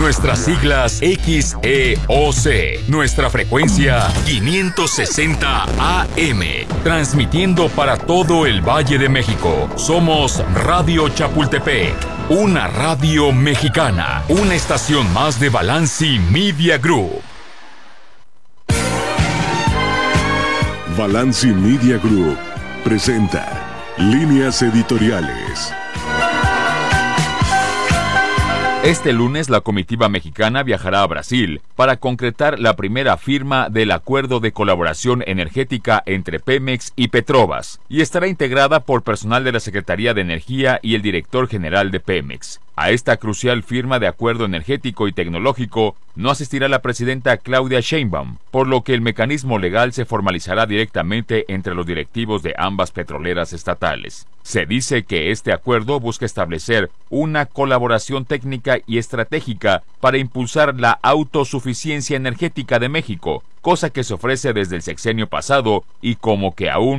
Nuestras siglas XEOC. Nuestra frecuencia 560 AM. Transmitiendo para todo el Valle de México. Somos Radio Chapultepec. Una radio mexicana. Una estación más de Balanci Media Group. Balanci Media Group presenta Líneas Editoriales. Este lunes la comitiva mexicana viajará a Brasil para concretar la primera firma del acuerdo de colaboración energética entre Pemex y Petrobras, y estará integrada por personal de la Secretaría de Energía y el director general de Pemex. A esta crucial firma de acuerdo energético y tecnológico no asistirá la presidenta Claudia Sheinbaum, por lo que el mecanismo legal se formalizará directamente entre los directivos de ambas petroleras estatales. Se dice que este acuerdo busca establecer una colaboración técnica y estratégica para impulsar la autosuficiencia energética de México, cosa que se ofrece desde el sexenio pasado y como que aún